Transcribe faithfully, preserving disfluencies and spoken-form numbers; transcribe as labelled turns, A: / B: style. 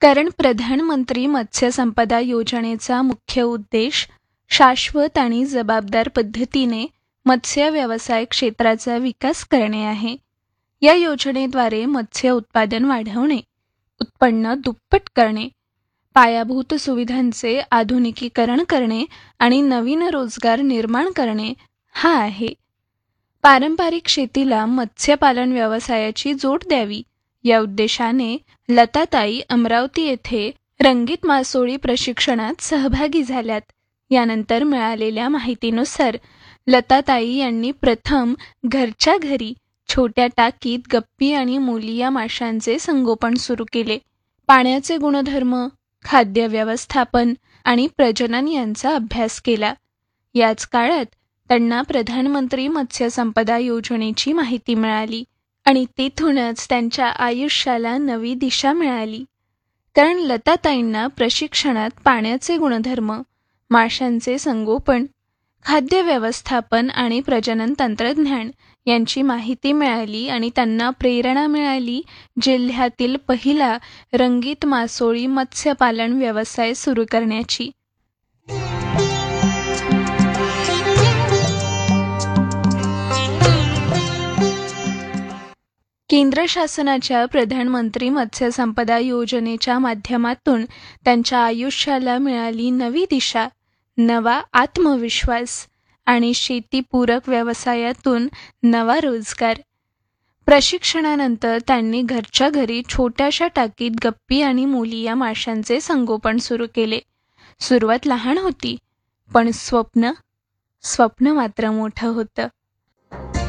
A: कारण प्रधानमंत्री मत्स्य संपदा योजनेचा मुख्य उद्देश शाश्वत आणि जबाबदार पद्धतीने मत्स्य व्यवसाय क्षेत्राचा विकास करणे आहे. या योजनेद्वारे मत्स्य उत्पादन वाढवणे, उत्पन्न दुप्पट करणे, पायाभूत सुविधांचे आधुनिकीकरण करणे आणि नवीन रोजगार निर्माण करणे हा आहे. पारंपरिक शेतीला मत्स्यपालन व्यवसायाची जोड द्यावी या उद्देशाने लताताई अमरावती येथे रंगीत मासोळी प्रशिक्षणात सहभागी झाल्यात. यानंतर मिळालेल्या माहितीनुसार लताताई यांनी प्रथम घरच्या घरी छोट्या टाकीत गप्पी आणि मोलिया माशांचे संगोपन सुरू केले. पाण्याचे गुणधर्म, खाद्य व्यवस्थापन आणि प्रजनन यांचा अभ्यास केला. याच काळात त्यांना प्रधानमंत्री मत्स्य संपदा योजनेची माहिती मिळाली आणि तिथूनच त्यांच्या आयुष्याला नवी दिशा मिळाली. कारण लताताईंना प्रशिक्षणात पाण्याचे गुणधर्म, माशांचे संगोपन, खाद्य व्यवस्थापन आणि प्रजनन तंत्रज्ञान यांची माहिती मिळाली आणि त्यांना प्रेरणा मिळाली जिल्ह्यातील पहिला रंगीत मासोळी मत्स्यपालन व्यवसाय सुरू करण्याची. केंद्र शासनाच्या प्रधानमंत्री मत्स्य संपदा योजनेच्या माध्यमातून त्यांच्या आयुष्याला मिळाली नवी दिशा, नवा आत्मविश्वास आणि शेतीपूरक व्यवसायातून नवा रोजगार. प्रशिक्षणानंतर त्यांनी घरच्या घरी छोट्याशा टाकीत गप्पी आणि मोलिया माशांचे संगोपन सुरू केले. सुरुवात लहान होती, पण स्वप्न स्वप्न मात्र मोठं होतं.